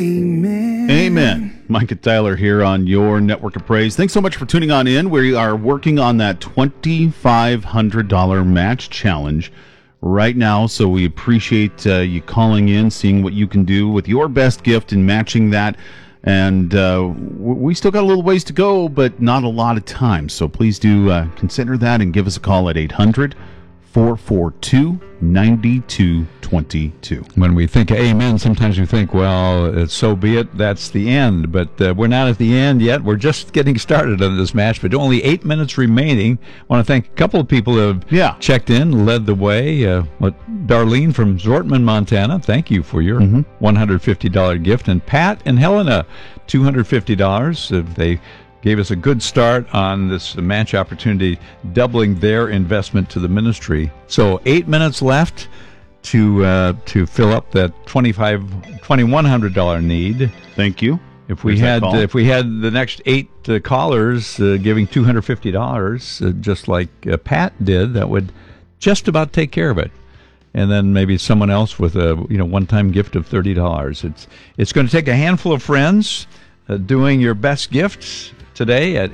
Amen. Micah Tyler here on your Network of Praise. Thanks so much for tuning on in. We are working on that $2,500 match challenge right now, so we appreciate you calling in, seeing what you can do with your best gift and matching that. And we still got a little ways to go, but not a lot of time. So please do consider that and give us a call at 800-442-9222. When we think amen, sometimes we think, well, so be it, that's the end. But we're not at the end yet. We're just getting started on this match, but only 8 minutes remaining. I want to thank a couple of people who have checked in, led the way. Darlene from Zortman, Montana, thank you for your $150 gift. And Pat and Helena, $250. They gave us a good start on this match opportunity, doubling their investment to the ministry. So 8 minutes left to fill up that $2,100 need. Thank you. If we had the next 8 callers giving $250, just like Pat did, that would just about take care of it. And then maybe someone else with a one-time gift of $30. It's going to take a handful of friends doing your best gifts today at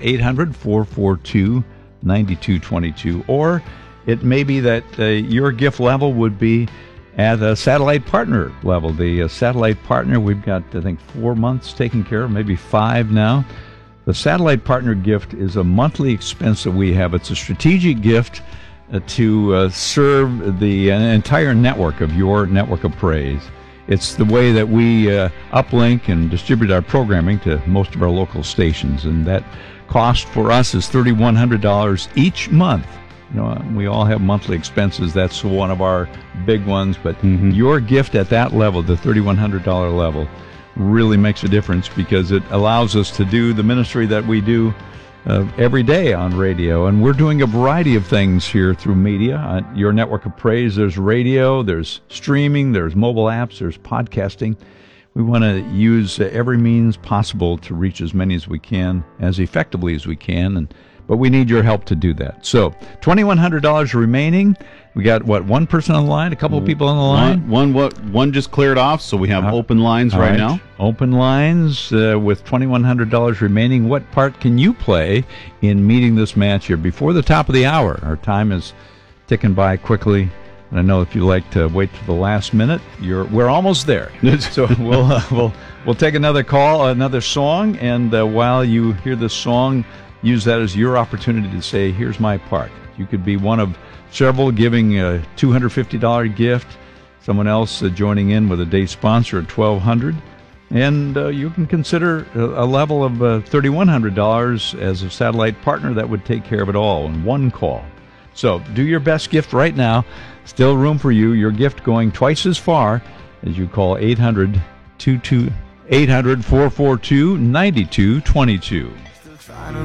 800-442-9222, or it may be that your gift level would be at a satellite partner level. The satellite partner, we've got, I think, 4 months taken care of, maybe 5 now. The satellite partner gift is a monthly expense that we have. It's a strategic gift to serve the entire network of your Network of Praise. It's the way that we uplink and distribute our programming to most of our local stations, and that cost for us is $3,100 each month. We all have monthly expenses. That's one of our big ones, but your gift at that level, the $3,100 level, really makes a difference because it allows us to do the ministry that we do every day on radio. And we're doing a variety of things here through media. Your Network of Praise, there's radio, there's streaming, there's mobile apps, there's podcasting. We want to use every means possible to reach as many as we can, as effectively as we can, but we need your help to do that. So, $2,100 remaining. We got, one person on the line? A couple of people on the line? One just cleared off, so we have open lines right now. Open lines with $2,100 remaining. What part can you play in meeting this match here before the top of the hour? Our time is ticking by quickly. And I know if you like to wait to the last minute, we're almost there. So we'll take another call, another song, and while you hear this song, use that as your opportunity to say, here's my part. You could be one of several giving a $250 gift, someone else joining in with a day sponsor at $1,200, and you can consider a level of $3,100 as a satellite partner that would take care of it all in one call. So do your best gift right now. Still room for you. Your gift going twice as far as you call 800-442-9222.